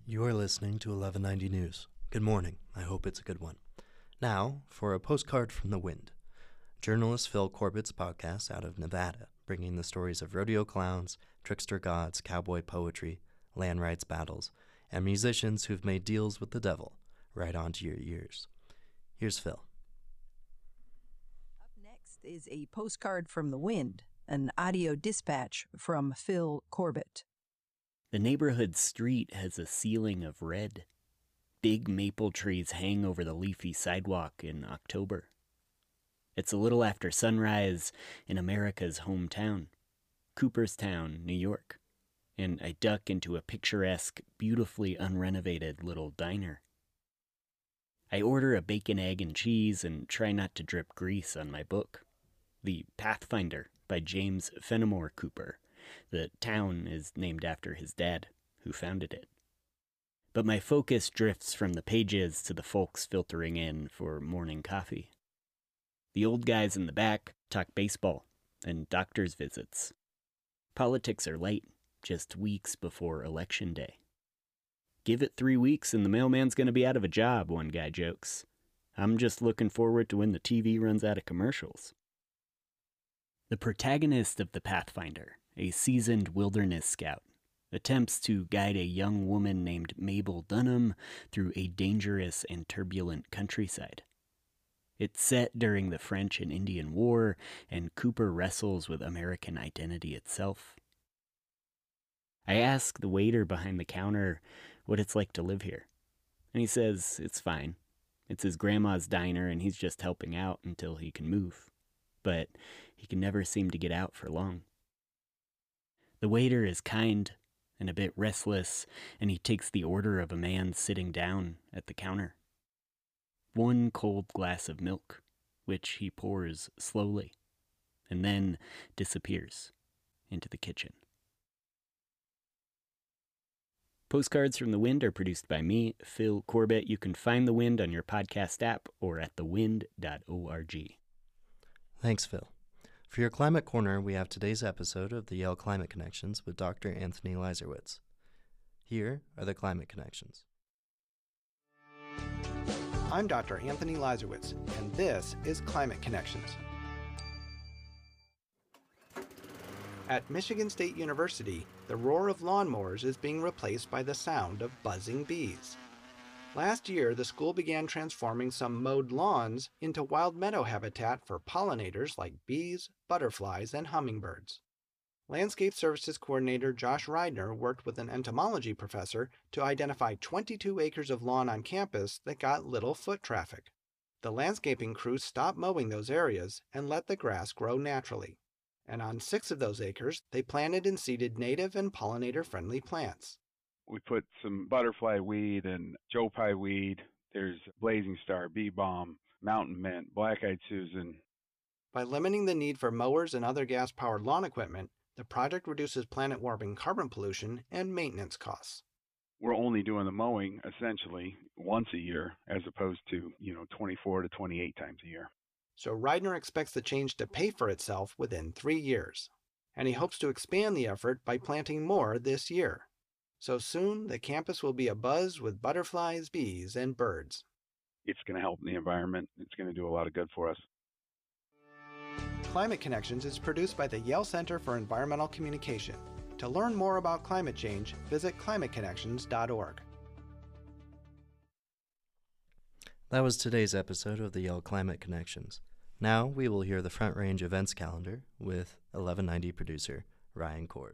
You're listening to 1190 News. Good morning. I hope it's a good one. Now, for a postcard from the wind. Journalist Phil Corbett's podcast out of Nevada, bringing the stories of rodeo clowns, trickster gods, cowboy poetry, land rights battles, and musicians who've made deals with the devil right onto your ears. Here's Phil. Up next is a postcard from the wind, an audio dispatch from Phil Corbett. The neighborhood street has a ceiling of red. Big maple trees hang over the leafy sidewalk in October. It's a little after sunrise in America's hometown, Cooperstown, New York, and I duck into a picturesque, beautifully unrenovated little diner. I order a bacon, egg, and cheese and try not to drip grease on my book, The Pathfinder by James Fenimore Cooper. The town is named after his dad, who founded it. But my focus drifts from the pages to the folks filtering in for morning coffee. The old guys in the back talk baseball and doctor's visits. Politics are light, just weeks before Election Day. Give it 3 weeks and the mailman's going to be out of a job, one guy jokes. I'm just looking forward to when the TV runs out of commercials. The protagonist of The Pathfinder, a seasoned wilderness scout, attempts to guide a young woman named Mabel Dunham through a dangerous and turbulent countryside. It's set during the French and Indian War, and Cooper wrestles with American identity itself. I ask the waiter behind the counter what it's like to live here, and he says it's fine. It's his grandma's diner, and he's just helping out until he can move. But he can never seem to get out for long. The waiter is kind and a bit restless, and he takes the order of a man sitting down at the counter. 1 cold glass of milk, which he pours slowly, and then disappears into the kitchen. Postcards from the Wind are produced by me, Phil Corbett. You can find The Wind on your podcast app or at thewind.org. Thanks, Phil. For your Climate Corner, we have today's episode of the Yale Climate Connections with Dr. Anthony Leiserowitz. Here are the Climate Connections. I'm Dr. Anthony Leiserowitz, and this is Climate Connections. At Michigan State University, the roar of lawnmowers is being replaced by the sound of buzzing bees. Last year, the school began transforming some mowed lawns into wild meadow habitat for pollinators like bees, butterflies, and hummingbirds. Landscape Services Coordinator Josh Reidner worked with an entomology professor to identify 22 acres of lawn on campus that got little foot traffic. The landscaping crew stopped mowing those areas and let the grass grow naturally. And on 6 of those acres, they planted and seeded native and pollinator-friendly plants. We put some butterfly weed and Joe Pye weed. There's blazing star, bee balm, mountain mint, black-eyed Susan. By limiting the need for mowers and other gas-powered lawn equipment, the project reduces planet-warming carbon pollution and maintenance costs. We're only doing the mowing, essentially, once a year, as opposed to, 24 to 28 times a year. So Reidner expects the change to pay for itself within 3 years. And he hopes to expand the effort by planting more this year. So soon, the campus will be abuzz with butterflies, bees, and birds. It's going to help the environment. It's going to do a lot of good for us. Climate Connections is produced by the Yale Center for Environmental Communication. To learn more about climate change, visit climateconnections.org. That was today's episode of the Yale Climate Connections. Now we will hear the Front Range events calendar with 1190 producer Ryan Korb.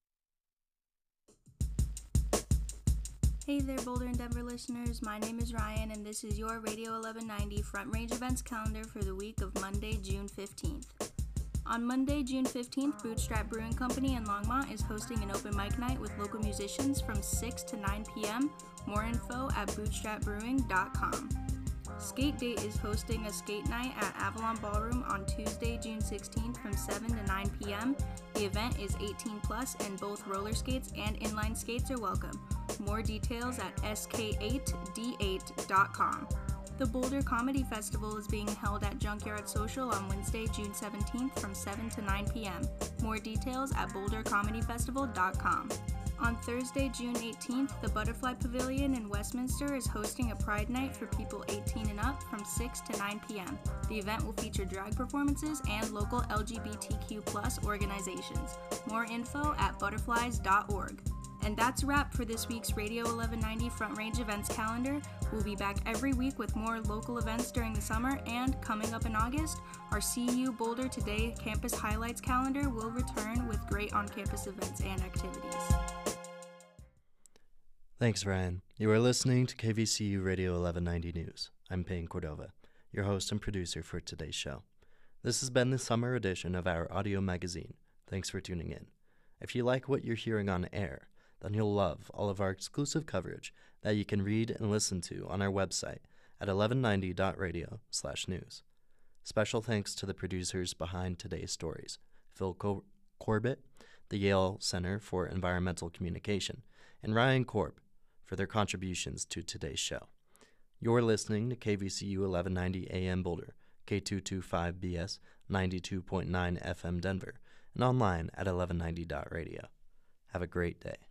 Hey there, Boulder and Denver listeners. My name is Ryan, and this is your Radio 1190 Front Range events calendar for the week of Monday, June 15th. On Monday, June 15th, Bootstrap Brewing Company in Longmont is hosting an open mic night with local musicians from 6 to 9 p.m. More info at bootstrapbrewing.com. Skate Date is hosting a skate night at Avalon Ballroom on Tuesday, June 16th from 7 to 9 p.m. The event is 18 plus, and both roller skates and inline skates are welcome. More details at sk8d8.com. The Boulder Comedy Festival is being held at Junkyard Social on Wednesday, June 17th from 7 to 9 p.m. More details at bouldercomedyfestival.com. On Thursday, June 18th, the Butterfly Pavilion in Westminster is hosting a Pride Night for people 18 and up from 6 to 9 p.m. The event will feature drag performances and local LGBTQ+ organizations. More info at butterflies.org. And that's a wrap for this week's Radio 1190 Front Range events calendar. We'll be back every week with more local events during the summer, and coming up in August, our CU Boulder Today Campus Highlights calendar will return with great on-campus events and activities. Thanks, Ryan. You are listening to KVCU Radio 1190 News. I'm Payne Cordova, your host and producer for today's show. This has been the summer edition of our audio magazine. Thanks for tuning in. If you like what you're hearing on air, then you'll love all of our exclusive coverage that you can read and listen to on our website at 1190.radio/news. Special thanks to the producers behind today's stories, Phil Corbett, the Yale Center for Environmental Communication, and Ryan Korb for their contributions to today's show. You're listening to KVCU 1190 AM Boulder, K225BS 92.9 FM Denver, and online at 1190.radio. Have a great day.